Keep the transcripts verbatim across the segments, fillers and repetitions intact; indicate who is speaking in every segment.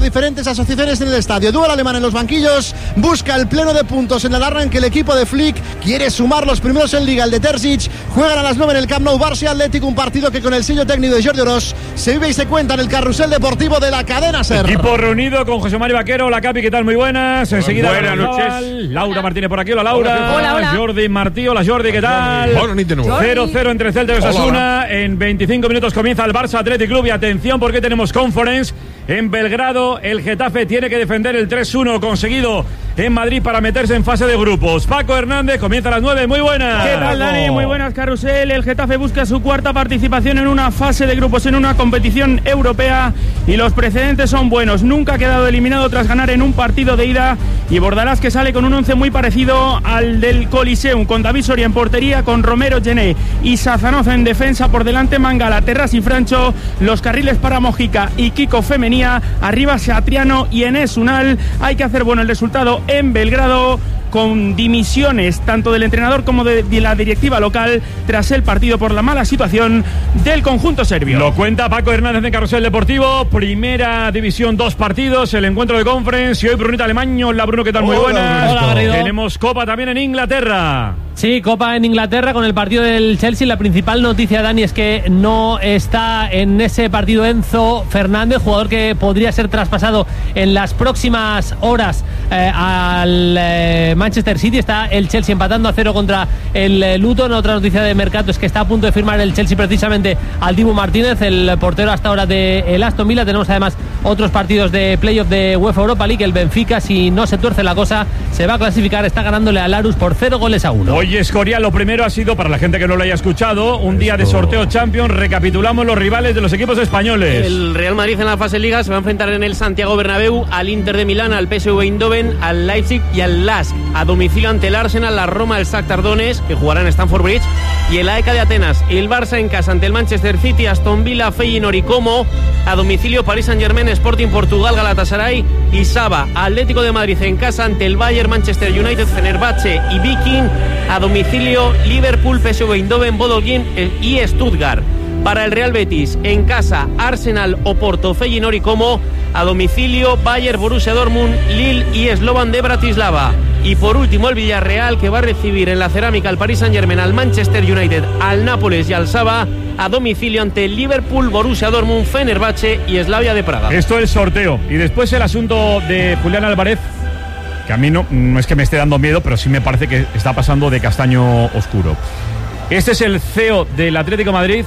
Speaker 1: diferentes asociaciones en el estadio. Duelo alemán en los banquillos, busca el pleno de puntos en el arranque. El equipo de Flick quiere sumar los primeros en Liga, el de Terzic. Juegan a las nueve en el Camp Nou, Barça Atlético, un partido que con el sello técnico de Jordi Oroz se vive y se cuenta en el carrusel deportivo de la cadena SER.
Speaker 2: Equipo reunido con José María Vaquero. Hola Capi, ¿qué tal? Muy buenas. Enseguida
Speaker 3: buenas noches.
Speaker 2: Laura Martínez por aquí. Hola Laura.
Speaker 4: Hola, hola.
Speaker 2: Jordi Martí. Hola Jordi, ¿qué tal? cero cero entre Celta y Osasuna. En veinticinco minutos comienza el Barça Athletic Club. Y atención porque tenemos Conference en Belgrado. El Getafe tiene que defender el tres uno conseguido en Madrid para meterse en fase de grupos. Paco Hernández, comienza a las nueve. Muy buenas.
Speaker 5: ¿Qué tal, Dani? Muy buenas, Carrusel. El Getafe busca su cuarta participación en una fase de grupos en una competición europea y los precedentes son buenos. Nunca ha quedado eliminado tras ganar en un partido de ida, y Bordalás, que sale con un once muy parecido al del Coliseum, con David Soria en portería, con Romero, Gené y Sazanov en defensa, por delante Mangala, Terras y Francho, los carriles para Mojica y Kiko Femenía, arriba Satriano y Enes Unal. Hay que hacer bueno el resultado en Belgrado, con dimisiones tanto del entrenador como de, de la directiva local tras el partido por la mala situación del conjunto serbio.
Speaker 2: Lo cuenta Paco Hernández en Carrusel Deportivo. Primera división, dos partidos, el encuentro de Conference y hoy Brunita Alemaño. Hola Bruno, ¿qué tal? Muy buenas.
Speaker 6: Hola, Garrido.
Speaker 2: Tenemos Copa también en Inglaterra.
Speaker 6: Sí, Copa en Inglaterra con el partido del Chelsea. La principal noticia, Dani, es que no está en ese partido Enzo Fernández, jugador que podría ser traspasado en las próximas horas eh, al eh, Manchester City. Está el Chelsea empatando a cero contra el eh, Luton. Otra noticia de mercado es que está a punto de firmar el Chelsea precisamente al Dibu Martínez, el portero hasta ahora de el Aston Villa. Tenemos además otros partidos de playoff de UEFA Europa League. El Benfica, si no se tuerce la cosa, se va a clasificar. Está ganándole a Larus por cero goles a uno.
Speaker 2: Oye, Escorial, lo primero ha sido, para la gente que no lo haya escuchado, un día de sorteo Champions. Recapitulamos los rivales de los equipos españoles.
Speaker 7: El Real Madrid en la fase Liga se va a enfrentar en el Santiago Bernabéu al Inter de Milán, al P S V Eindhoven, al Leipzig y al Lask. A domicilio ante el Arsenal, la Roma, el Shakhtar Donetsk, que jugará en Stamford Bridge, y el A E K de Atenas. El Barça en casa ante el Manchester City, Aston Villa, Feyenoord y Como. A domicilio Paris Saint-Germain, Sporting Portugal, Galatasaray y Saba. Atlético de Madrid en casa ante el Bayern, Manchester United, Fenerbahce y Viking. A domicilio Liverpool, P S V Eindhoven, Bodø/Glimt y Stuttgart. Para el Real Betis en casa, Arsenal, Oporto, Feyenoord y Como. A domicilio Bayern, Borussia Dortmund, Lille y Slovan de Bratislava. Y por último el Villarreal, que va a recibir en la Cerámica al Paris Saint-Germain, al Manchester United, al Nápoles y al Saba. A domicilio ante Liverpool, Borussia Dortmund, Fenerbahce y Slavia de Praga.
Speaker 2: Esto es el sorteo. Y después el asunto de Julián Álvarez, que a mí no, no es que me esté dando miedo, pero sí me parece que está pasando de castaño oscuro. Este es el C E O del Atlético de Madrid,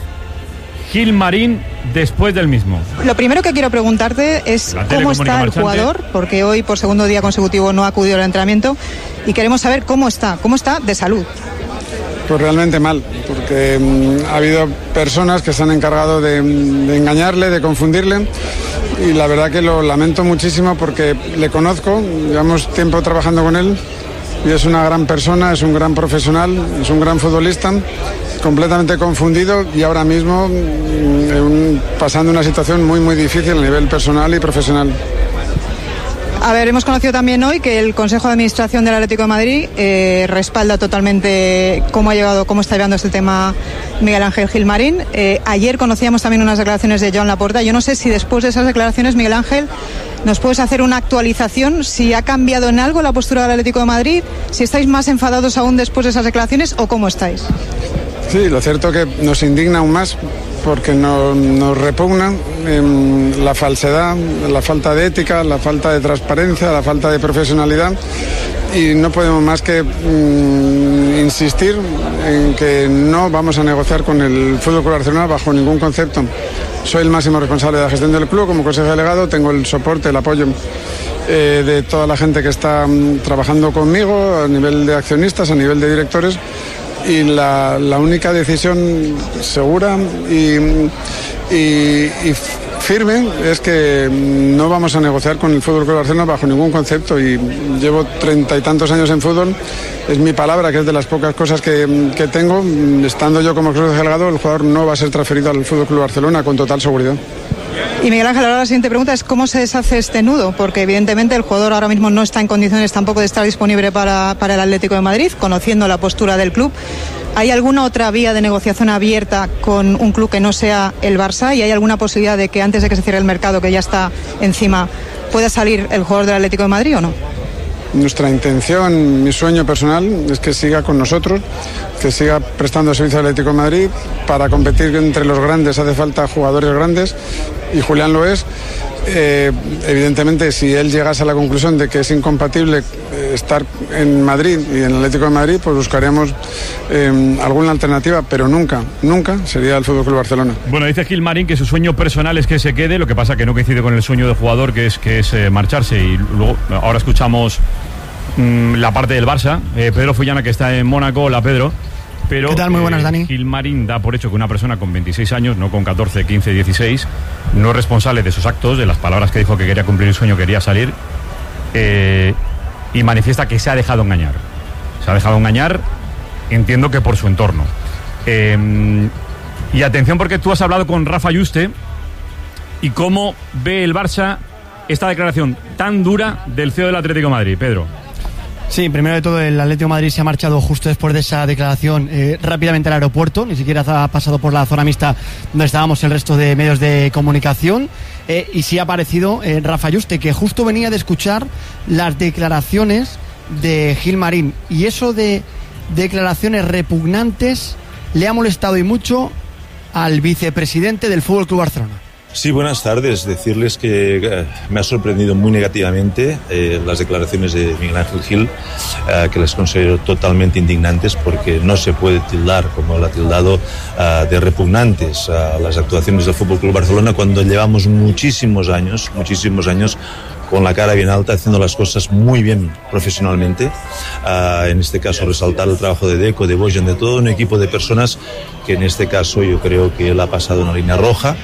Speaker 2: Gil Marín, después del mismo.
Speaker 8: Lo primero que quiero preguntarte es cómo está el jugador, porque hoy por segundo día consecutivo no ha acudido al entrenamiento y queremos saber cómo está, cómo está de salud.
Speaker 9: Pues realmente mal, porque mmm, ha habido personas que se han encargado de, de engañarle, de confundirle, y la verdad que lo lamento muchísimo porque le conozco, llevamos tiempo trabajando con él y es una gran persona, es un gran profesional, es un gran futbolista, completamente confundido y ahora mismo mmm, pasando una situación muy muy difícil a nivel personal y profesional.
Speaker 8: A ver, hemos conocido también hoy que el Consejo de Administración del Atlético de Madrid eh, respalda totalmente cómo ha llegado, cómo está llevando este tema Miguel Ángel Gil Marín. Eh, ayer conocíamos también unas declaraciones de Joan Laporta. Yo no sé si después de esas declaraciones, Miguel Ángel, nos puedes hacer una actualización, si ha cambiado en algo la postura del Atlético de Madrid, si estáis más enfadados aún después de esas declaraciones o cómo estáis.
Speaker 9: Sí, lo cierto que nos indigna aún más porque no, nos repugna eh, la falsedad, la falta de ética, la falta de transparencia, la falta de profesionalidad y no podemos más que mm, insistir en que no vamos a negociar con el Fútbol Club Barcelona bajo ningún concepto. Soy el máximo responsable de la gestión del club como consejero delegado, tengo el soporte, el apoyo eh, de toda la gente que está mm, trabajando conmigo a nivel de accionistas, a nivel de directores. Y la, la única decisión segura y, y, y firme es que no vamos a negociar con el Fútbol Club Barcelona bajo ningún concepto y llevo treinta y tantos años en fútbol, es mi palabra, que es de las pocas cosas que, que tengo. Estando yo como consejero delegado, el jugador no va a ser transferido al Fútbol Club Barcelona con total seguridad.
Speaker 8: Y Miguel Ángel, ahora la siguiente pregunta es cómo se deshace este nudo, porque evidentemente el jugador ahora mismo no está en condiciones tampoco de estar disponible para, para el Atlético de Madrid, conociendo la postura del club. ¿Hay alguna otra vía de negociación abierta con un club que no sea el Barça? ¿Y hay alguna posibilidad de que antes de que se cierre el mercado, que ya está encima, pueda salir el jugador del Atlético de Madrid o no.
Speaker 9: Nuestra intención, mi sueño personal es que siga con nosotros, que siga prestando servicio al Atlético de Madrid. Para competir entre los grandes hace falta jugadores grandes y Julián lo es. Eh, evidentemente, si él llegase a la conclusión de que es incompatible estar en Madrid y en el Atlético de Madrid, pues buscaremos eh, alguna alternativa, pero nunca, nunca sería el F C Barcelona.
Speaker 2: Bueno, dice Gilmarín que su sueño personal es que se quede, lo que pasa que no coincide con el sueño del jugador, que es, que es eh, marcharse. Y luego, ahora escuchamos mmm, la parte del Barça. Eh, Pedro Fullana, que está en Mónaco. Hola, Pedro. Pero,
Speaker 3: ¿qué tal? Muy buenas, Dani.
Speaker 2: Eh, Gilmarín da por hecho que una persona con veintiséis años, no con catorce, quince, dieciséis, no es responsable de esos actos, de las palabras que dijo que quería cumplir el sueño, quería salir, eh, y manifiesta que se ha dejado engañar. Se ha dejado engañar, entiendo que por su entorno. Eh, y atención, porque tú has hablado con Rafa Yuste y cómo ve el Barça esta declaración tan dura del C E O del Atlético de Madrid. Pedro.
Speaker 3: Sí, primero de todo, el Atlético de Madrid se ha marchado justo después de esa declaración eh, rápidamente al aeropuerto, ni siquiera ha pasado por la zona mixta donde estábamos el resto de medios de comunicación, eh, y sí ha aparecido eh, Rafa Yuste, que justo venía de escuchar las declaraciones de Gilmarín, y eso de declaraciones repugnantes le ha molestado y mucho al vicepresidente del F C Barcelona.
Speaker 4: Sí, buenas tardes. Decirles que eh, me ha sorprendido muy negativamente eh, las declaraciones de Miguel Ángel Gil, eh, que les considero totalmente indignantes, porque no se puede tildar, como él ha tildado, eh, de repugnantes a las actuaciones del F C Barcelona cuando llevamos muchísimos años, muchísimos años con la cara bien alta, haciendo las cosas muy bien profesionalmente. Uh, en este caso, resaltar el trabajo de Deco, de Bojan, de todo un equipo de personas que en este caso yo creo que él ha pasado una línea roja,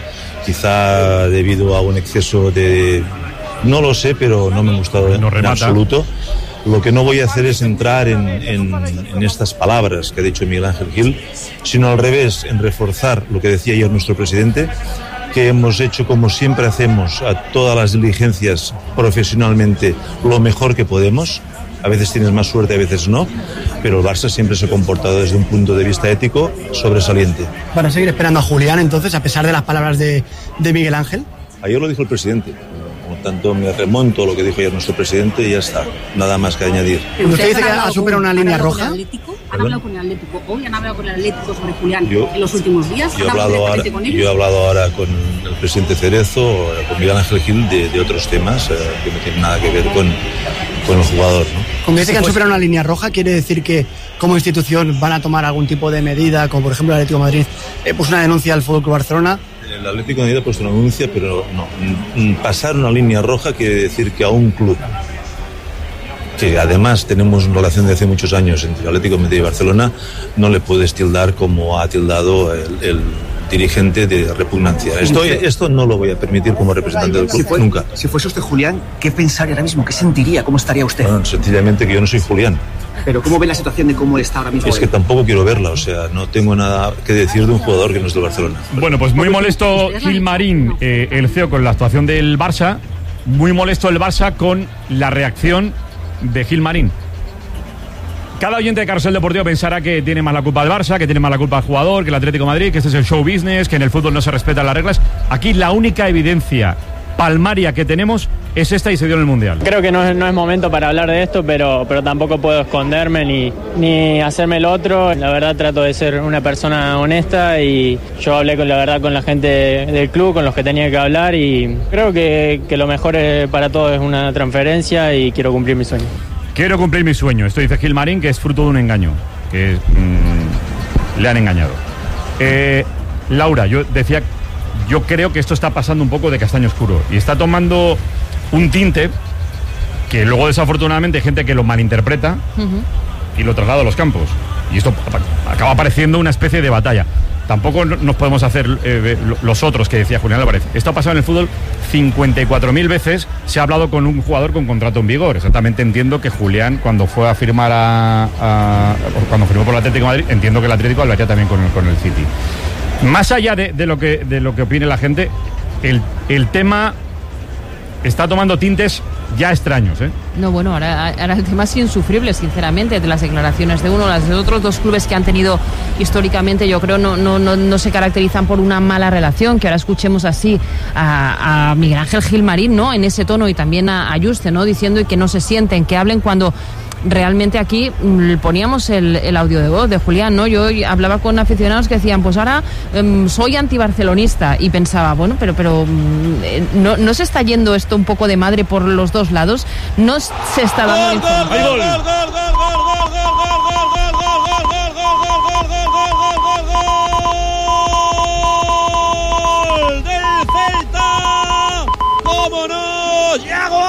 Speaker 4: quizá debido a un exceso de... no lo sé, pero no me ha gustado
Speaker 2: no
Speaker 4: en absoluto. Lo que no voy a hacer es entrar en, en, en estas palabras que ha dicho Miguel Ángel Gil, sino al revés, en reforzar lo que decía ayer nuestro presidente, que hemos hecho, como siempre hacemos, a todas las diligencias profesionalmente lo mejor que podemos. A veces tienes más suerte, a veces no, pero el Barça siempre se ha comportado desde un punto de vista ético sobresaliente.
Speaker 3: ¿Van a seguir esperando a Julián entonces, a pesar de las palabras de, de Miguel Ángel?
Speaker 4: Ayer lo dijo el presidente. Por tanto, me remonto a lo que dijo ayer nuestro presidente y ya está. Nada más que añadir.
Speaker 3: ¿Usted dice que ha superado una línea roja?
Speaker 10: ¿Han hablado con el Atlético hoy? ¿Han hablado con el Atlético sobre Julián
Speaker 4: yo,
Speaker 10: en los últimos días?
Speaker 4: Yo he, hablado ahora, yo he hablado ahora con el presidente Cerezo, con Miguel Ángel Gil, de, de otros temas eh, que no tienen nada que ver con, con el jugador, ¿no?
Speaker 3: Cuando dice que han superado una línea roja, ¿quiere decir que como institución van a tomar algún tipo de medida, como por ejemplo el Atlético de Madrid eh, puso una denuncia al F C Barcelona?
Speaker 4: El Atlético de Madrid ha puesto una denuncia, pero no. Pasar una línea roja quiere decir que a un club, que además tenemos una relación de hace muchos años entre Atlético de Madrid y Barcelona, no le puedes tildar como ha tildado el, el dirigente de repugnancia. Esto, esto no lo voy a permitir como representante del club,
Speaker 11: si fue,
Speaker 4: nunca.
Speaker 11: Si fuese usted Julián, ¿qué pensaría ahora mismo? ¿Qué sentiría? ¿Cómo estaría usted?
Speaker 4: Bueno, sencillamente que yo no soy Julián.
Speaker 11: Pero ¿cómo ve la situación de cómo está ahora mismo?
Speaker 4: Es que tampoco quiero verla, o sea, no tengo nada que decir de un jugador que no es del Barcelona.
Speaker 2: Bueno, pues muy molesto Gilmarín, eh, el C E O, con la actuación del Barça. Muy molesto el Barça con la reacción de Gilmarín. Cada oyente de Carrusel Deportivo pensará que tiene más la culpa del Barça, que tiene más la culpa el jugador, que el Atlético de Madrid, que este es el show business, que en el fútbol no se respetan las reglas. Aquí la única evidencia palmaria que tenemos es esta y se dio en el Mundial.
Speaker 5: Creo que no es, no es momento para hablar de esto, pero, pero tampoco puedo esconderme ni, ni hacerme el otro. La verdad trato de ser una persona honesta y yo hablé con la verdad con la gente del club, con los que tenía que hablar, y creo que, que lo mejor para todos es una transferencia y quiero cumplir mi sueño.
Speaker 2: Quiero cumplir mi sueño. Esto dice Gilmarín, que es fruto de un engaño, que mmm, le han engañado. Eh, Laura, yo decía, yo creo que esto está pasando un poco de castaño oscuro y está tomando un tinte que luego desafortunadamente hay gente que lo malinterpreta uh-huh. y lo traslada a los campos. Y esto acaba pareciendo una especie de batalla. Tampoco nos podemos hacer eh, los otros que decía Julián Álvarez. Esto ha pasado en el fútbol cincuenta y cuatro mil veces. Se ha hablado con un jugador con contrato en vigor. Exactamente entiendo que Julián, cuando fue a firmar a, a cuando firmó por el Atlético de Madrid, entiendo que el Atlético hablaría también con el, con el City. Más allá de, de lo que de lo que opine la gente, el, el tema está tomando tintes ya extraños, ¿eh?
Speaker 12: No, bueno, ahora, ahora el tema es insufrible, sinceramente, de las declaraciones de uno. Las de otros dos clubes que han tenido históricamente, yo creo, no, no, no, no se caracterizan por una mala relación. Que ahora escuchemos así a, a Miguel Ángel Gilmarín, ¿no? En ese tono, y también a, a Yuste, ¿no? Diciendo y que no se sienten, que hablen cuando realmente aquí mmm, poníamos el, el audio de voz de Julián, ¿no? Yo hablaba con aficionados que decían, pues ahora mmm, soy antibarcelonista, y pensaba, bueno, pero pero mmm, ¿no, ¿no se está yendo esto un poco de madre por los dos lados? ¿No se está dando...
Speaker 13: ¡Gol, gol, gol, gol, gol, gol, gol, gol del Celta! ¡Cómo no! ¡Yago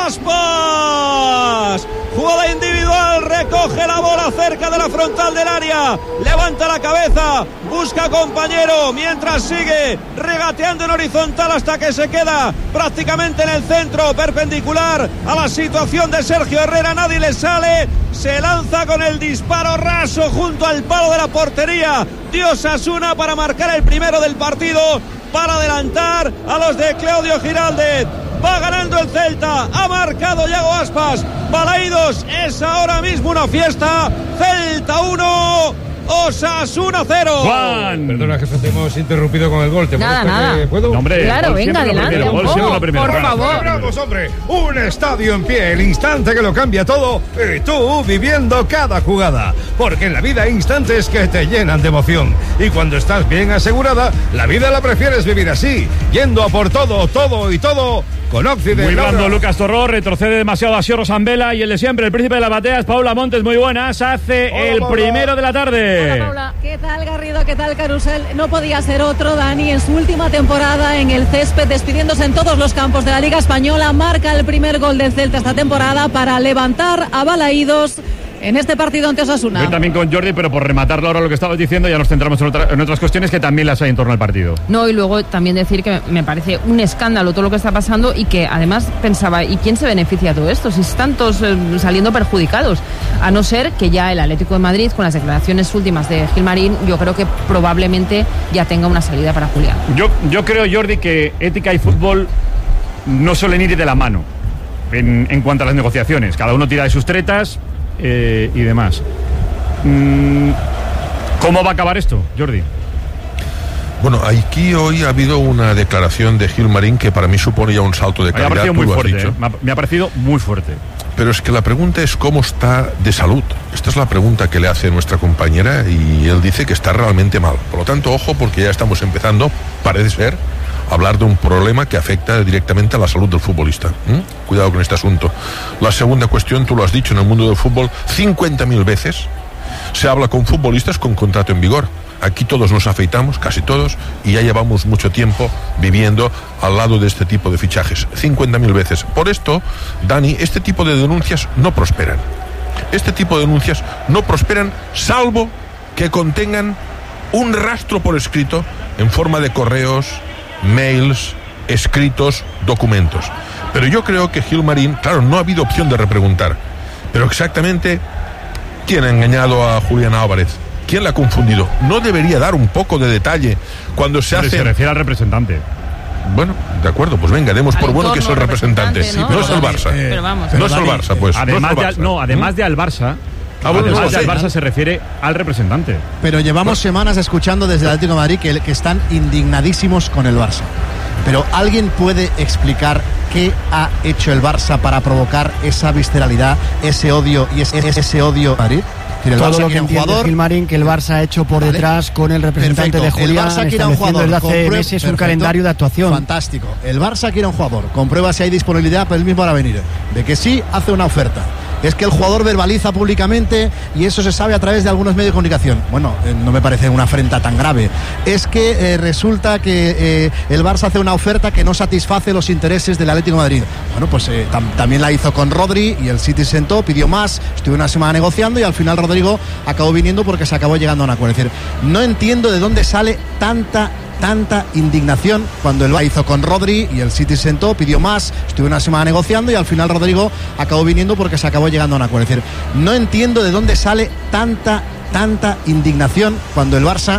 Speaker 13: Aspas! Jugada individual, recoge la bola cerca de la frontal del área, levanta la cabeza, busca compañero, mientras sigue regateando en horizontal hasta que se queda prácticamente en el centro, perpendicular a la situación de Sergio Herrera. Nadie le sale, se lanza con el disparo raso junto al palo de la portería de Osasuna para marcar el primero del partido, para adelantar a los de Claudio Giraldez. Va ganando el Celta, ha marcado Yago Aspas. Balaídos es ahora mismo una fiesta. Celta uno, Osasuna cero.
Speaker 2: Juan.
Speaker 14: Perdona, que te hemos interrumpido con el gol. ¿Te
Speaker 12: nada, nada.
Speaker 14: Que puedo?
Speaker 2: No, hombre,
Speaker 12: claro, venga, adelante, un poco, por favor.
Speaker 14: Celebramos, hombre, un estadio en pie, el instante que lo cambia todo, y tú viviendo cada jugada. Porque en la vida hay instantes que te llenan de emoción. Y cuando estás bien asegurada, la vida la prefieres vivir así, yendo a por todo, todo y todo. Con Occidente.
Speaker 2: Muy blando Lucas Torró, retrocede demasiado a Siorro Sambela, y el de siempre, el príncipe de las bateas, Paula Montes, muy buenas, hace Hola, el Paula. Primero de la tarde.
Speaker 15: Hola, Paula. ¿Qué tal, Garrido? ¿Qué tal, Carusel? No podía ser otro, Dani, en su última temporada en el césped, despidiéndose en todos los campos de la Liga Española, marca el primer gol del Celta esta temporada para levantar a Balaídos en este partido ante Osasuna.
Speaker 2: Yo también con Jordi, pero por rematarlo ahora lo que estabas diciendo, ya nos centramos en, otra, en otras cuestiones que también las hay en torno al partido.
Speaker 12: No, y luego también decir que me parece un escándalo todo lo que está pasando, y que además pensaba, ¿y quién se beneficia de todo esto? Si están todos eh, saliendo perjudicados, a no ser que ya el Atlético de Madrid, con las declaraciones últimas de Gilmarín, yo creo que probablemente ya tenga una salida para Julián.
Speaker 2: Yo, yo creo, Jordi, que ética y fútbol no suelen ir de la mano en, en cuanto a las negociaciones. Cada uno tira de sus tretas Eh, y demás. Mm, ¿Cómo va a acabar esto, Jordi?
Speaker 16: Bueno, aquí hoy ha habido una declaración de Gilmarín que para mí supone ya un salto de calidad.
Speaker 2: Me ha parecido
Speaker 16: muy
Speaker 2: fuerte,
Speaker 16: dicho.
Speaker 2: ¿eh? Me ha parecido muy fuerte.
Speaker 16: Pero es que la pregunta es cómo está de salud. Esta es la pregunta que le hace nuestra compañera, y él dice que está realmente mal. Por lo tanto, ojo, porque ya estamos empezando, parece ser, a hablar de un problema que afecta directamente a la salud del futbolista. ¿Mm? Cuidado con este asunto. La segunda cuestión, tú lo has dicho, en el mundo del fútbol, cincuenta mil veces se habla con futbolistas con contrato en vigor. Aquí todos nos afeitamos, casi todos, y ya llevamos mucho tiempo viviendo al lado de este tipo de fichajes. cincuenta mil veces. Por esto, Dani, este tipo de denuncias no prosperan. Este tipo de denuncias no prosperan, salvo que contengan un rastro por escrito en forma de correos, mails, escritos, documentos. Pero yo creo que Gilmarín, claro, no ha habido opción de repreguntar. Pero exactamente, ¿quién ha engañado a Julián Álvarez? ¿Quién la ha confundido? ¿No debería dar un poco de detalle cuando se
Speaker 2: Pero
Speaker 16: hace...?
Speaker 2: Se refiere al representante.
Speaker 16: Bueno, de acuerdo, pues venga, demos por bueno que es el representante. representante. ¿no? no es el Barça.
Speaker 12: Eh, pero vamos.
Speaker 16: No es el Barça, pues.
Speaker 2: Además,
Speaker 16: no, es el Barça.
Speaker 2: De, no, además de al Barça...
Speaker 16: Ah, bueno,
Speaker 2: además
Speaker 16: no,
Speaker 2: del
Speaker 16: sí.
Speaker 2: Barça se refiere al representante.
Speaker 1: Pero llevamos semanas escuchando desde el Atlético de Madrid que, que están indignadísimos con el Barça. Pero ¿alguien puede explicar qué ha hecho el Barça para provocar esa visceralidad, ese odio y ese, ese odio a Madrid?
Speaker 3: El Todo Barça lo que entiende jugador, Gilmarín que el Barça ha hecho por ¿vale? detrás con el representante perfecto. de Julián, estableciendo jugador, desde hace comprueba, meses perfecto, un calendario de actuación.
Speaker 1: Fantástico. El Barça quiere un jugador, comprueba si hay disponibilidad, pero él mismo va a venir. De que sí, hace una oferta. Es que el jugador verbaliza públicamente y eso se sabe a través de algunos medios de comunicación. Bueno, eh, no me parece una afrenta tan grave. Es que eh, resulta que eh, el Barça hace una oferta que no satisface los intereses del Atlético de Madrid. Bueno, pues eh, tam- también la hizo con Rodri y el City sentó, pidió más, estuvo una semana negociando y al final Rodrigo acabó viniendo porque se acabó llegando a un acuerdo. Es decir, no entiendo de dónde sale tanta tanta indignación cuando el Barça hizo con Rodri y el City sentó, pidió más, estuvo una semana negociando y al final Rodrigo acabó viniendo porque se acabó llegando a un acuerdo. Es decir, no entiendo de dónde sale tanta, tanta indignación cuando el Barça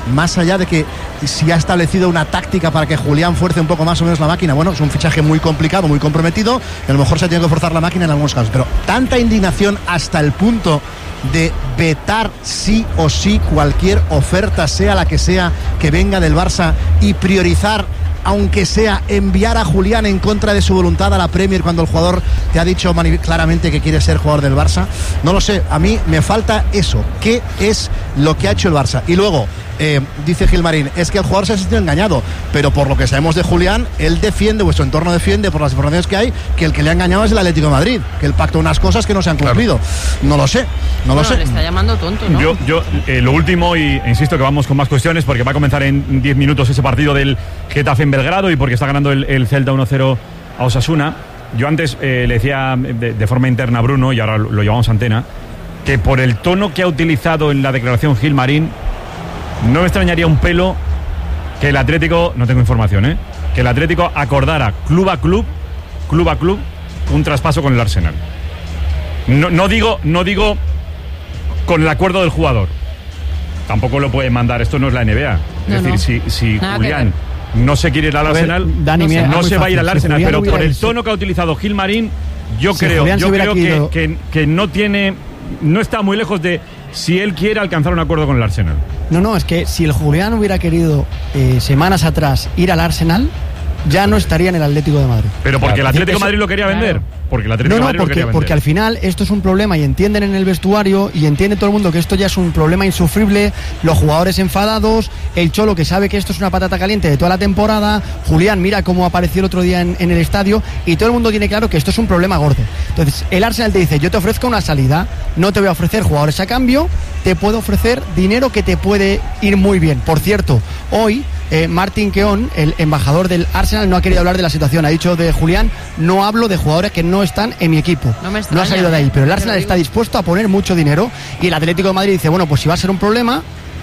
Speaker 1: más allá de que si ha establecido una táctica para que Julián fuerce un poco más o menos la máquina, bueno, es un fichaje muy complicado, muy comprometido, y a lo mejor se ha tenido que forzar la máquina en algunos casos, pero tanta indignación hasta el punto de vetar sí o sí cualquier oferta, sea la que sea, que venga del Barça, y priorizar, aunque sea enviar a Julián en contra de su voluntad a la Premier cuando el jugador te ha dicho claramente que quiere ser jugador del Barça. No lo sé, a mí me falta eso. ¿Qué es lo que ha hecho el Barça? Y luego, eh, dice Gilmarín, es que el jugador se ha sentido engañado, pero por lo que sabemos de Julián, él defiende, vuestro entorno defiende, por las informaciones que hay, que el que le ha engañado es el Atlético de Madrid, que él pactó unas cosas que no se han cumplido. Claro. No lo sé, no
Speaker 12: bueno,
Speaker 1: lo sé.
Speaker 12: Le está llamando tonto, ¿no?
Speaker 2: Yo, yo eh, lo último, y insisto que vamos con más cuestiones, porque va a comenzar en diez minutos ese partido del Getafe en Belgrado y porque está ganando el, el Celta uno cero a Osasuna. Yo antes eh, le decía de, de forma interna a Bruno, y ahora lo, lo llevamos a antena, que por el tono que ha utilizado en la declaración Gilmarín, no me extrañaría un pelo que el Atlético, no tengo información, ¿eh? que el Atlético acordara club a club, club a club, un traspaso con el Arsenal. No, no digo, no digo con el acuerdo del jugador. Tampoco lo puede mandar, esto no es la N B A.
Speaker 12: No,
Speaker 2: es decir,
Speaker 12: no.
Speaker 2: si, si Julián no se quiere ir al
Speaker 3: A ver,
Speaker 2: Arsenal,
Speaker 3: Dani,
Speaker 2: no,
Speaker 3: mira,
Speaker 2: no
Speaker 3: muy
Speaker 2: se va a ir al
Speaker 3: fácil. Si
Speaker 2: Arsenal,
Speaker 3: Julián
Speaker 2: pero
Speaker 3: hubiera
Speaker 2: por el
Speaker 3: dicho-
Speaker 2: tono que ha utilizado Gilmarín, yo
Speaker 3: Si
Speaker 2: creo,
Speaker 3: Julián se
Speaker 2: yo
Speaker 3: hubiera
Speaker 2: creo que,
Speaker 3: querido-
Speaker 2: que, que no tiene, no está muy lejos de si él quiere alcanzar un acuerdo con el Arsenal.
Speaker 3: No, no, es que si el Julián hubiera querido eh, semanas atrás ir al Arsenal, ya no estaría en el Atlético de Madrid.
Speaker 2: Pero porque
Speaker 3: Claro.
Speaker 2: el Atlético de
Speaker 3: Eso-
Speaker 2: Madrid lo quería vender. Porque el Atlético
Speaker 3: No,
Speaker 2: de
Speaker 3: no,
Speaker 2: Madrid lo
Speaker 3: porque,
Speaker 2: quería vender.
Speaker 3: porque al final esto es un problema y entienden en el vestuario y entiende todo el mundo que esto ya es un problema insufrible, los jugadores enfadados, el Cholo que sabe que esto es una patata caliente de toda la temporada, Julián mira cómo apareció el otro día en, en el estadio y todo el mundo tiene claro que esto es un problema gordo. Entonces el Arsenal te dice, yo te ofrezco una salida, no te voy a ofrecer jugadores a cambio, te puedo ofrecer dinero que te puede ir muy bien. Por cierto, hoy eh, Martin Keown, el embajador del Arsenal, no ha querido hablar de la situación, ha dicho de Julián, no hablo de jugadores que no están en mi equipo.
Speaker 12: No me
Speaker 3: No
Speaker 12: extraña,
Speaker 3: ha salido de ahí,
Speaker 12: ¿eh?
Speaker 3: pero el
Speaker 12: Te
Speaker 3: Arsenal
Speaker 12: lo
Speaker 3: está
Speaker 12: digo.
Speaker 3: dispuesto a poner mucho dinero y el Atlético de Madrid dice, bueno, pues si va a ser un problema,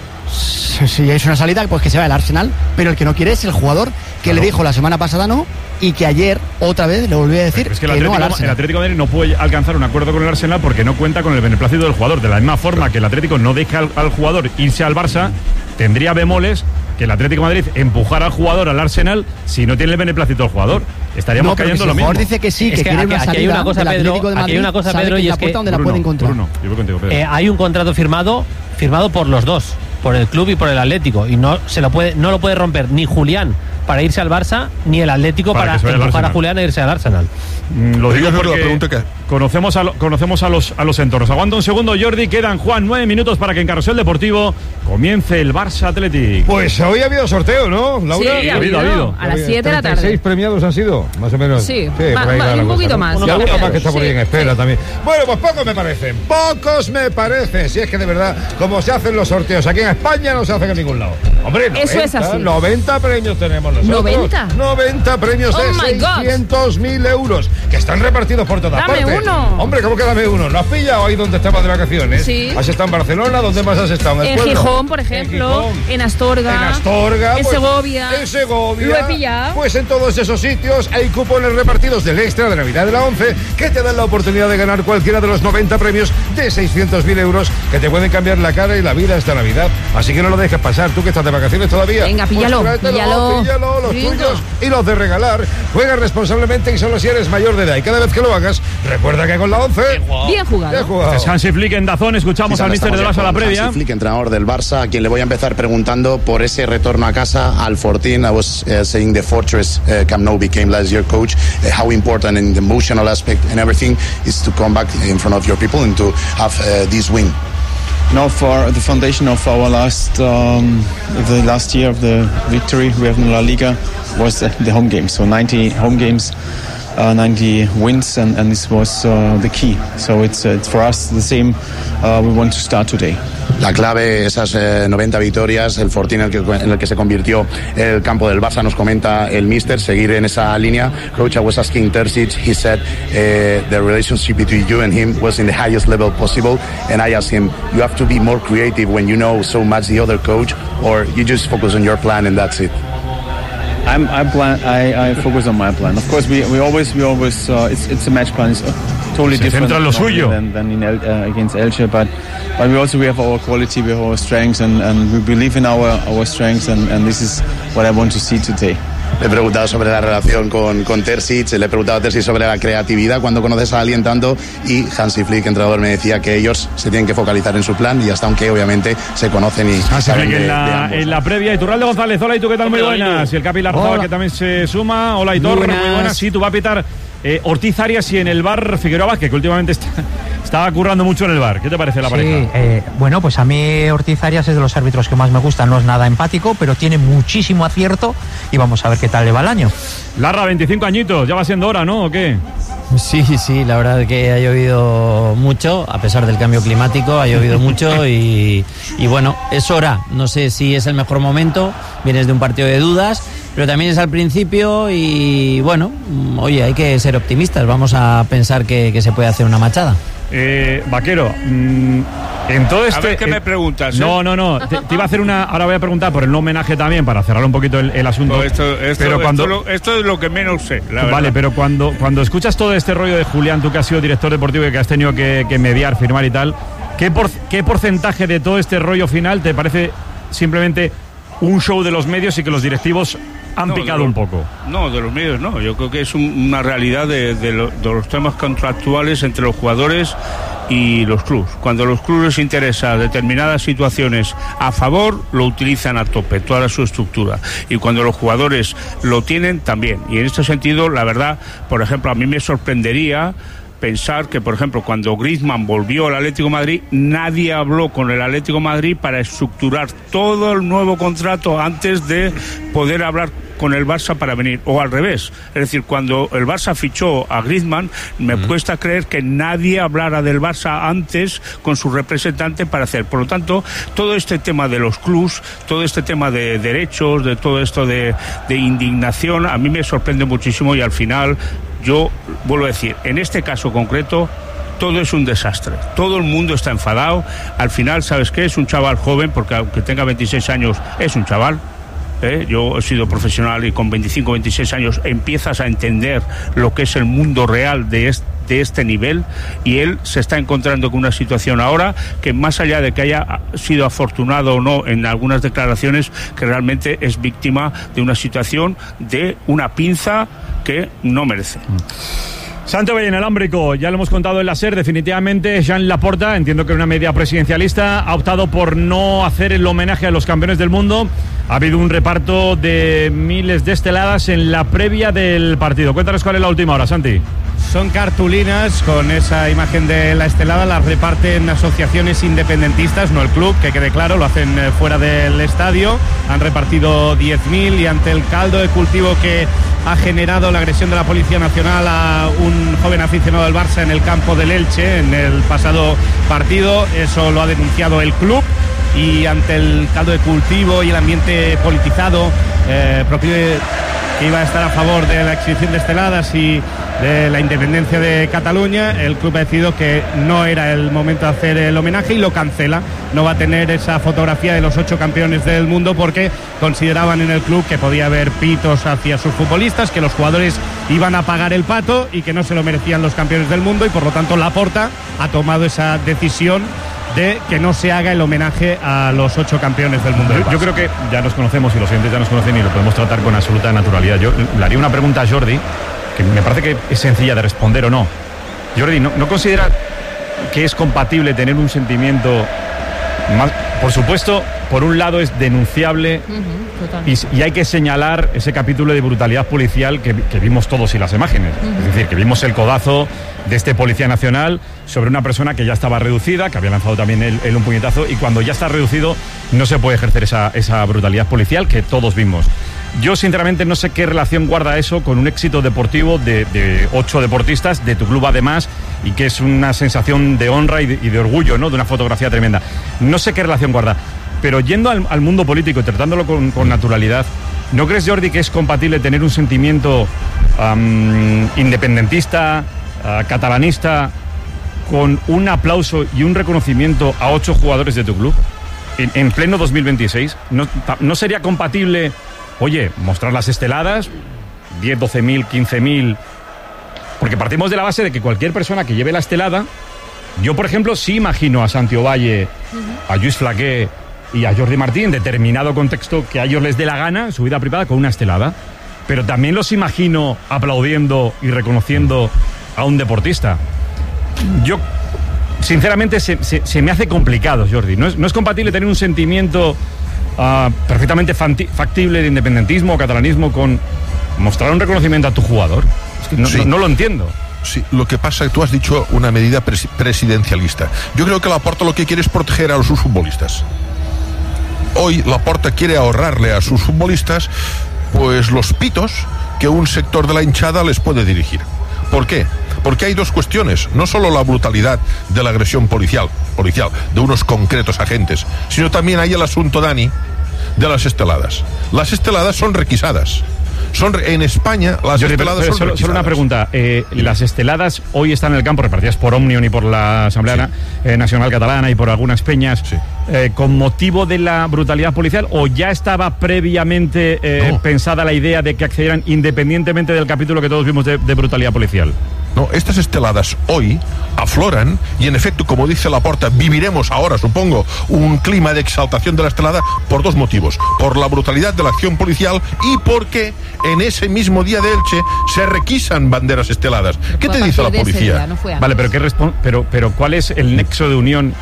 Speaker 3: si si es una salida, pues que se va el Arsenal, pero el que no quiere es el jugador que
Speaker 2: Claro.
Speaker 3: le dijo la semana pasada no y que ayer otra vez le volvió a decir
Speaker 2: Es que
Speaker 3: que,
Speaker 2: el
Speaker 3: no
Speaker 2: Atlético,
Speaker 3: al
Speaker 2: el
Speaker 3: Arsenal.
Speaker 2: Atlético de Madrid no puede alcanzar un acuerdo con el Arsenal porque no cuenta con el beneplácito del jugador. De la misma forma que el Atlético no deja al, al jugador irse al Barça, tendría bemoles que el Atlético de Madrid empujara al jugador al Arsenal si no tiene el beneplácito del jugador. Estaríamos
Speaker 3: No, pero
Speaker 2: cayendo
Speaker 3: si
Speaker 2: lo
Speaker 3: el
Speaker 2: mismo.
Speaker 3: jugador dice que sí,
Speaker 6: Es
Speaker 3: que,
Speaker 6: que
Speaker 3: quiere
Speaker 6: aquí-
Speaker 3: una
Speaker 6: aquí hay
Speaker 3: salida
Speaker 6: una cosa,
Speaker 3: del
Speaker 6: Pedro,
Speaker 3: Atlético de
Speaker 6: aquí hay
Speaker 3: Madrid,
Speaker 6: una cosa,
Speaker 3: sabe
Speaker 6: Pedro,
Speaker 3: que
Speaker 6: y
Speaker 3: la
Speaker 6: es que-
Speaker 3: puerta donde la
Speaker 2: Bruno,
Speaker 3: puede encontrar.
Speaker 2: Bruno, yo voy contigo, Pedro.
Speaker 6: Eh, hay un contrato firmado firmado por los dos, por el club y por el Atlético, y no se lo puede no lo puede romper ni Julián para irse al Barça ni el Atlético
Speaker 2: Para
Speaker 6: para,
Speaker 2: que se vaya al
Speaker 6: empujar a
Speaker 2: Arsenal.
Speaker 6: Julián a irse al Arsenal.
Speaker 2: Mm, Lo digo
Speaker 16: Yo creo que la
Speaker 2: porque
Speaker 16: pregunta que-
Speaker 2: conocemos, a, lo- conocemos a, los, a los entornos. Aguanta un segundo, Jordi. Quedan, Juan, nueve minutos para que en Carrusel Deportivo comience el Barça Athletic.
Speaker 14: Pues hoy ha habido sorteo, ¿no, Laura?
Speaker 12: Sí,
Speaker 2: ha habido, ha habido.
Speaker 12: A las siete de la
Speaker 14: treinta y seis
Speaker 12: tarde.
Speaker 14: premiados han sido, más o menos.
Speaker 12: Sí,
Speaker 14: por
Speaker 12: va-
Speaker 14: ahí
Speaker 12: va-
Speaker 14: va la
Speaker 12: un
Speaker 14: cosa,
Speaker 12: poquito
Speaker 14: ¿no?
Speaker 12: más,
Speaker 14: Y
Speaker 12: sí.
Speaker 14: alguno más que está por ahí en
Speaker 12: Sí,
Speaker 14: espera
Speaker 12: sí.
Speaker 14: también. Bueno, pues pocos me parecen, pocos me parecen. Si es que de verdad, como se hacen los sorteos aquí en España, no se hacen en ningún lado. Hombre, noventa,
Speaker 12: Eso es así.
Speaker 14: noventa premios tenemos nosotros.
Speaker 12: ¿noventa?
Speaker 14: noventa premios
Speaker 12: Oh
Speaker 14: de
Speaker 12: my God.
Speaker 14: seiscientos mil euros que están repartidos por todas
Speaker 12: Dame
Speaker 14: partes.
Speaker 12: uno.
Speaker 14: Hombre, ¿cómo que dame uno? ¿Lo has pillado ahí donde estabas de vacaciones?
Speaker 12: Sí.
Speaker 14: ¿Has estado en Barcelona? ¿Dónde más has estado? ¿En el
Speaker 12: En
Speaker 14: pueblo?
Speaker 12: Gijón, por ejemplo,
Speaker 14: En Gijón.
Speaker 12: en Astorga,
Speaker 14: En Astorga,
Speaker 12: en
Speaker 14: pues,
Speaker 12: Segovia.
Speaker 14: En Segovia.
Speaker 12: Lo he pillado.
Speaker 14: Pues en todos esos sitios hay cupones repartidos del extra de Navidad de la once que te dan la oportunidad de ganar cualquiera de los noventa premios de seiscientos mil euros que te pueden cambiar la cara y la vida esta Navidad. Así que no lo dejes pasar, tú que estás de vacaciones todavía.
Speaker 12: Venga, píllalo,
Speaker 14: Pues tráetelo,
Speaker 12: píllalo.
Speaker 14: píllalo, los
Speaker 12: Bingo.
Speaker 14: tuyos y los de regalar. Juega responsablemente y solo si eres mayor de edad. Y cada vez que lo hagas, recuerda que con la once...
Speaker 12: Bien jugado.
Speaker 14: Bien jugado.
Speaker 2: Este es Hansi Flick en Dazón. Escuchamos
Speaker 17: Sí,
Speaker 2: al míster del
Speaker 17: estamos
Speaker 2: Barça a la
Speaker 17: ya con
Speaker 2: previa.
Speaker 17: Hansi Flick, entrenador del Barça, a quien le voy a empezar preguntando por ese retorno a casa al Fortín. I was uh, saying the fortress uh, Camp Nou became last year, coach. Uh, how important in the emotional aspect and everything is to come back in front of your people and to have uh, this win.
Speaker 18: Now for the foundation of our last um, the last year of the victory we have in La Liga was uh, the home games. So ninety home games, uh, ninety wins, and, and this was uh, the key. So it's, uh, it's for us the same. Uh, we want to start today.
Speaker 17: La clave, esas eh, noventa victorias, el Fortín en el, que, en el que se convirtió el campo del Barça, nos comenta el míster, seguir en esa línea. Coach, I was asking Terzic, he said uh, the relationship between you and him was in the highest level possible, and I asked him, you have to be more creative when you know so much the other coach, or you just focus on your plan and that's it?
Speaker 18: I'm, I plan. I, I focus on my plan. Of course, we, we always we always uh, it's it's a match plan. It's totally
Speaker 2: Se
Speaker 18: different
Speaker 2: centra en lo suyo.
Speaker 18: than, than in El, uh, against Elche, but but we also we have our quality, we have our strengths, and, and we believe in our our strengths, and, and this is what I want to see today.
Speaker 17: Le he preguntado sobre la relación con, con Terzic, le he preguntado a Terzic sobre la creatividad cuando conoces a alguien tanto, y Hansi Flick, entrenador, me decía que ellos se tienen que focalizar en su plan, y hasta aunque obviamente se conocen y
Speaker 2: Hansi
Speaker 17: saben
Speaker 2: Flick
Speaker 17: de,
Speaker 2: en, la,
Speaker 17: de
Speaker 2: en la previa. Iturralde González, hola, ¿y tú qué tal? Muy buenas. Y el Capi Larzábal, que también se suma. Hola, Hitor, muy buenas. Muy buenas. Sí, tú vas a pitar eh, Ortiz Arias y en el bar Figueroa Vázquez, que últimamente está, estaba currando mucho en el bar. ¿Qué te parece la
Speaker 19: sí,
Speaker 2: pareja?
Speaker 19: Eh, bueno, pues a mí Ortiz Arias es de los árbitros que más me gustan. No es nada empático, pero tiene muchísimo acierto y vamos a ver qué tal le va el año.
Speaker 2: Larra, veinticinco añitos, ya va siendo hora, ¿no? ¿O qué?
Speaker 20: Sí, sí, la verdad es que ha llovido mucho, a pesar del cambio climático, ha llovido mucho y, y bueno, es hora. No sé si es el mejor momento, vienes de un partido de dudas, pero también es al principio y bueno, oye, hay que ser optimistas, vamos a pensar que, que se puede hacer una machada.
Speaker 2: Eh, Vaquero, mmm, en todo este...
Speaker 21: A ver qué
Speaker 2: eh,
Speaker 21: me preguntas. ¿eh?
Speaker 2: No, no, no, te, te iba a hacer una... Ahora voy a preguntar por el no homenaje también, para cerrar un poquito el, el asunto.
Speaker 21: No, esto, esto,
Speaker 2: pero cuando...
Speaker 21: esto, esto es lo que menos sé, la verdad.
Speaker 2: Vale, pero cuando, cuando escuchas todo este rollo de Julián, tú que has sido director deportivo y que has tenido que, que mediar, firmar y tal, ¿qué, por, ¿qué porcentaje de todo este rollo final te parece simplemente un show de los medios y que los directivos han no, picado
Speaker 21: los,
Speaker 2: un poco?
Speaker 21: No, de los medios no. Yo creo que es un, una realidad de, de, lo, de los temas contractuales entre los jugadores y los clubes. Cuando a los clubes les interesa determinadas situaciones a favor, lo utilizan a tope, toda su estructura. Y cuando los jugadores lo tienen, también. Y en este sentido, la verdad, por ejemplo, a mí me sorprendería pensar que, por ejemplo, cuando Griezmann volvió al Atlético de Madrid, nadie habló con el Atlético de Madrid para estructurar todo el nuevo contrato antes de poder hablar con el Barça para venir, o al revés. Es decir, cuando el Barça fichó a Griezmann, me uh-huh. cuesta creer que nadie hablara del Barça antes con su representante para hacer. Por lo tanto, todo este tema de los clubs, todo este tema de derechos, de todo esto de, de indignación, a mí me sorprende muchísimo y al final, yo vuelvo a decir, en este caso concreto, todo es un desastre. Todo el mundo está enfadado. Al final, ¿sabes qué? Es un chaval joven, porque aunque tenga veintiséis años, es un chaval. ¿Eh? Yo he sido profesional y con veinticinco, veintiséis años empiezas a entender lo que es el mundo real de este, de este nivel, y él se está encontrando con una situación ahora que, más allá de que haya sido afortunado o no en algunas declaraciones, que realmente es víctima de una situación de una pinza que no merece.
Speaker 2: Santo Valle Inalámbrico, ya lo hemos contado en la SER, definitivamente Jean Laporta, entiendo que una media presidencialista, ha optado por no hacer el homenaje a los campeones del mundo. Ha habido un reparto de miles de esteladas en la previa del partido. Cuéntanos cuál es la última hora, Santi.
Speaker 22: Son cartulinas con esa imagen de la estelada, las reparten asociaciones independentistas, no el club, que quede claro, lo hacen fuera del estadio. Han repartido diez mil y ante el caldo de cultivo que ha generado la agresión de la Policía Nacional a un joven aficionado del Barça en el campo del Elche en el pasado partido, eso lo ha denunciado el club. Y ante el caldo de cultivo y el ambiente politizado eh, propio de, que iba a estar a favor de la exhibición de esteladas y de la independencia de Cataluña, el club ha decidido que no era el momento de hacer el homenaje y lo cancela. No va a tener esa fotografía de los ocho campeones del mundo porque consideraban en el club que podía haber pitos hacia sus futbolistas, que los jugadores iban a pagar el pato y que no se lo merecían los campeones del mundo, y por lo tanto Laporta ha tomado esa decisión de que no se haga el homenaje a los ocho campeones del mundo.
Speaker 2: Yo, yo creo que ya nos conocemos y los oyentes ya nos conocen y lo podemos tratar con absoluta naturalidad. Yo le haría una pregunta a Jordi, que me parece que es sencilla de responder o no. Jordi, ¿no, no considera que es compatible tener un sentimiento más? Por supuesto, por un lado es denunciable uh-huh, y, y hay que señalar ese capítulo de brutalidad policial que, que vimos todos y las imágenes. Uh-huh. Es decir, que vimos el codazo de este policía nacional sobre una persona que ya estaba reducida, que había lanzado también él, él un puñetazo, y cuando ya está reducido no se puede ejercer esa, esa brutalidad policial que todos vimos. Yo sinceramente no sé qué relación guarda eso con un éxito deportivo de, de ocho deportistas, de tu club además, y que es una sensación de honra y de, y de orgullo, ¿no? De una fotografía tremenda. No sé qué relación guarda, pero yendo al, al mundo político y tratándolo con, con naturalidad, ¿no crees, Jordi, que es compatible tener un sentimiento um, independentista, uh, catalanista, con un aplauso y un reconocimiento a ocho jugadores de tu club en, en pleno dos mil veintiséis? ¿No, ¿No sería compatible oye, mostrar las esteladas, diez, doce mil, quince mil, porque partimos de la base de que cualquier persona que lleve la estelada, yo por ejemplo sí imagino a Santi Ovalle, uh-huh. a Lluís Flaqué y a Jordi Martí en determinado contexto que a ellos les dé la gana en su vida privada con una estelada, pero también los imagino aplaudiendo y reconociendo a un deportista. Yo sinceramente se, se, se me hace complicado, Jordi, no es, no es compatible tener un sentimiento uh, perfectamente fanti- factible de independentismo o catalanismo con mostrar un reconocimiento a tu jugador. Es que no, sí. no, no lo entiendo.
Speaker 16: Sí, lo que pasa es que tú has dicho una medida pres- presidencialista. Yo creo que Laporta lo que quiere es proteger a sus futbolistas. Hoy Laporta quiere ahorrarle a sus futbolistas pues los pitos que un sector de la hinchada les puede dirigir. ¿Por qué? Porque hay dos cuestiones, no solo la brutalidad de la agresión policial, policial de unos concretos agentes, sino también hay el asunto, Dani, de las esteladas. Las esteladas son requisadas. Son en España las
Speaker 2: Yo,
Speaker 16: esteladas
Speaker 2: pero,
Speaker 16: son
Speaker 2: solo,
Speaker 16: requisadas.
Speaker 2: solo una pregunta, eh, las esteladas hoy están en el campo repartidas por Òmnium y por la Asamblea sí. eh, Nacional Catalana y por algunas peñas sí. eh, con motivo de la brutalidad policial, o ya estaba previamente eh, no. pensada la idea de que accedieran independientemente del capítulo que todos vimos de, de brutalidad policial?
Speaker 16: No, estas esteladas hoy afloran y en efecto, como dice Laporta, viviremos ahora, supongo, un clima de exaltación de la estelada por dos motivos: por la brutalidad de la acción policial y porque en ese mismo día de Elche se requisan banderas esteladas. ¿Qué te dice la policía?
Speaker 12: Día, no
Speaker 2: vale, pero qué respon- pero pero ¿cuál es el nexo de unión?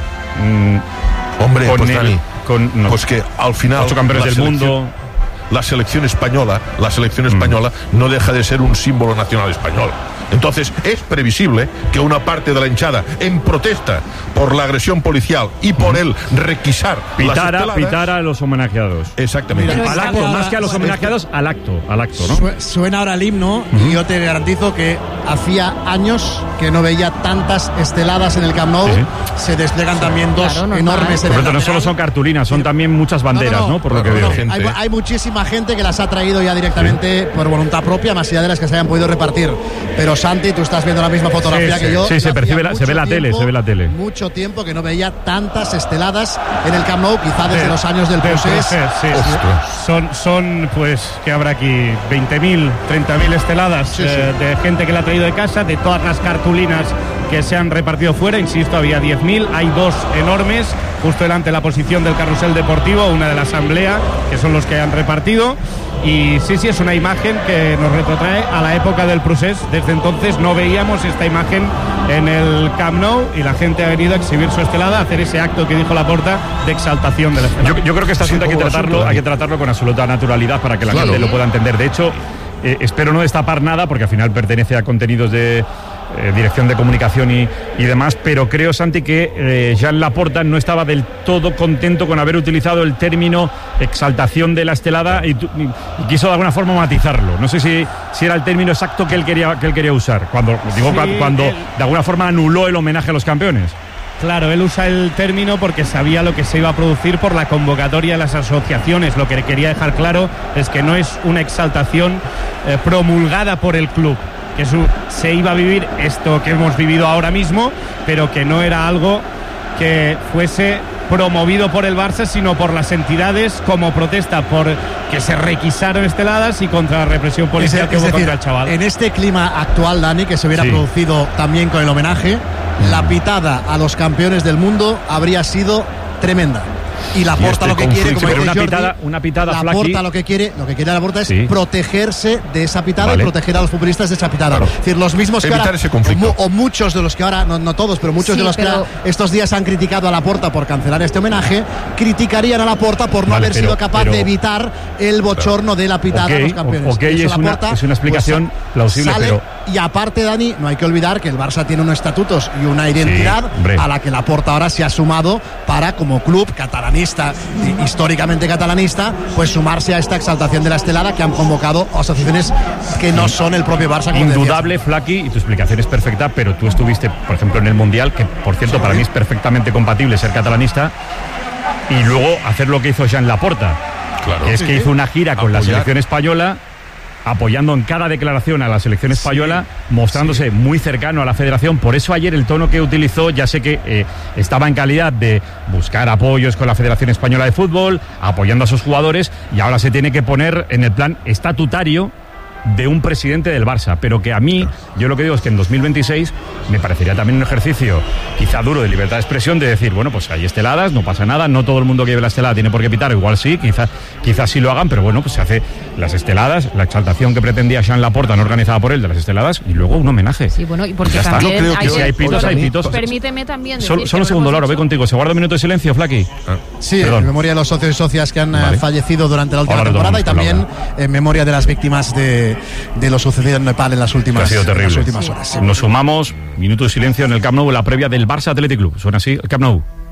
Speaker 2: Mmm,
Speaker 16: Hombre,
Speaker 2: con
Speaker 16: pues
Speaker 2: el,
Speaker 16: Dani,
Speaker 2: con, no,
Speaker 16: pues que al final
Speaker 2: ocho campeones del mundo.
Speaker 16: La selección española, la selección española mm. no deja de ser un símbolo nacional español. Entonces es previsible que una parte de la hinchada, en protesta por la agresión policial y por el requisar
Speaker 2: pitara,
Speaker 16: las
Speaker 2: pitara a los homenajeados.
Speaker 16: Exactamente.
Speaker 2: Al acto, más que a los homenajeados, al acto, al acto, ¿no?
Speaker 1: Suena ahora el himno uh-huh. y yo te garantizo que hacía años que no veía tantas esteladas en el Camp Nou. Sí. Se despliegan sí. también dos claro, enormes.
Speaker 2: Por tanto, no solo son cartulinas, son también muchas banderas, ¿no? no, no, ¿no? Por lo que veo.
Speaker 1: Hay, hay muchísima gente que las ha traído ya directamente sí. por voluntad propia, más allá de las que se hayan podido repartir. Pero Santi, tú estás viendo la misma fotografía
Speaker 2: sí,
Speaker 1: que yo.
Speaker 2: Sí, se percibe, la, se ve la
Speaker 1: tiempo,
Speaker 2: tele, se ve la tele.
Speaker 1: Mucho tiempo que no veía tantas esteladas en el Camp Nou, quizá desde sí. los años del procés.
Speaker 22: Sí, sí, sí. Son, son, pues, que habrá aquí veinte mil, treinta mil esteladas sí, eh, sí. de gente que la ha traído de casa, de todas las cartulinas que se han repartido fuera. Insisto, había diez mil, hay dos enormes justo delante de la posición del carrusel deportivo, una de la Asamblea, que son los que han repartido. Y sí, sí, es una imagen que nos retrotrae a la época del procés. Desde entonces no veíamos esta imagen en el Camp Nou y la gente ha venido a exhibir su estelada, a hacer ese acto que dijo Laporta de exaltación de la estelada.
Speaker 2: Yo, yo creo que este asunto sí, hay que tratarlo, asunto, hay que tratarlo con absoluta naturalidad para que la claro. gente lo pueda entender. De hecho, eh, espero no destapar nada porque al final pertenece a contenidos de Eh, dirección de comunicación y, y demás, pero creo, Santi, que eh, Jean Laporta no estaba del todo contento con haber utilizado el término exaltación de la estelada y, y, y quiso de alguna forma matizarlo. No sé si, si era el término exacto que él quería, que él quería usar cuando, digo, sí, cuando él... de alguna forma anuló el homenaje a los campeones.
Speaker 22: Claro, él usa el término porque sabía lo que se iba a producir por la convocatoria de las asociaciones. Lo que quería dejar claro es que no es una exaltación eh, promulgada por el club, que su, se iba a vivir esto que hemos vivido ahora mismo, pero que no era algo que fuese promovido por el Barça, sino por las entidades como protesta por que se requisaron esteladas y contra la represión policial es, que es hubo decir, contra el chaval.
Speaker 1: En este clima actual, Dani, que se hubiera sí. producido también con el homenaje, mm. la pitada a los campeones del mundo habría sido tremenda. Y Laporta lo que quiere, como dice
Speaker 2: una
Speaker 1: Jordi,
Speaker 2: pitada, una pitada
Speaker 1: Laporta lo que quiere, lo que quiere Laporta es sí. protegerse de esa pitada
Speaker 2: vale.
Speaker 1: y proteger a los futbolistas de esa pitada. Claro. Es decir, los mismos
Speaker 16: Evitar
Speaker 1: que ahora,
Speaker 16: ese conflicto.
Speaker 1: O, o muchos de los que ahora, no, no todos, pero muchos
Speaker 12: sí,
Speaker 1: de los
Speaker 12: pero...
Speaker 1: que ahora, estos días han criticado a Laporta por cancelar este homenaje, criticarían a Laporta por no
Speaker 2: vale,
Speaker 1: haber
Speaker 2: pero,
Speaker 1: sido capaz
Speaker 2: pero...
Speaker 1: de evitar el bochorno de la pitada
Speaker 2: okay,
Speaker 1: a los campeones.
Speaker 2: Ok, es una, es una explicación
Speaker 1: pues,
Speaker 2: plausible,
Speaker 1: sale,
Speaker 2: pero...
Speaker 1: Y aparte, Dani, no hay que olvidar que el Barça tiene unos estatutos y una identidad
Speaker 2: sí,
Speaker 1: a la que Laporta ahora se ha sumado para, como club catalanista, históricamente catalanista, pues sumarse a esta exaltación de la estelada que han convocado asociaciones que no son el propio Barça.
Speaker 2: Indudable, Flaqui, y tu explicación es perfecta, pero tú estuviste, por ejemplo, en el Mundial, que por cierto sí, para mí es perfectamente compatible ser catalanista, y luego hacer lo que hizo Jean Laporta, claro, que es sí, que hizo una gira con apoyar. La selección española apoyando en cada declaración a la selección española, sí, mostrándose sí. muy cercano a la federación. Por eso ayer el tono que utilizó, ya sé que eh, estaba en calidad de buscar apoyos con la Federación Española de Fútbol, apoyando a sus jugadores, y ahora se tiene que poner en el plan estatutario de un presidente del Barça, pero que a mí, yo lo que digo es que en dos mil veintiséis me parecería también un ejercicio quizá duro de libertad de expresión, de decir, bueno, pues hay esteladas, no pasa nada, no todo el mundo que lleve la estelada tiene por qué pitar, igual sí, quizá, quizás sí lo hagan, pero bueno, pues se hace las esteladas, la exaltación que pretendía Jean Laporta, no organizada por él, de las esteladas, y luego un homenaje.
Speaker 12: Sí, bueno, y porque
Speaker 2: ya
Speaker 12: también
Speaker 2: está. No creo que
Speaker 12: hay,
Speaker 2: si hay pitos, hay pitos.
Speaker 12: Permíteme también decir
Speaker 2: Solo, solo un segundo, Laura, voy contigo. ¿Se guarda un minuto de silencio, Flaki?
Speaker 1: Ah. Sí, Perdón. En memoria de los socios y socias que han
Speaker 2: vale.
Speaker 1: fallecido durante la última
Speaker 2: Ahora
Speaker 1: temporada, y también
Speaker 2: Laura.
Speaker 1: en memoria de las víctimas de, de lo sucedido en Nepal en las últimas,
Speaker 2: ha sido terrible.
Speaker 1: En las últimas horas. Sí.
Speaker 2: Nos sumamos, minuto de silencio en el Camp Nou, la previa del Barça Athletic Club. Suena así, el Camp Nou.